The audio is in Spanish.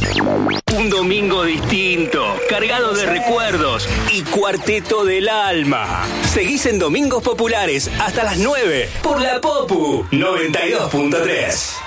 Un domingo distinto, cargado de recuerdos y cuarteto del alma. Seguís en Domingos Populares hasta las 9 por la Popu 92.3.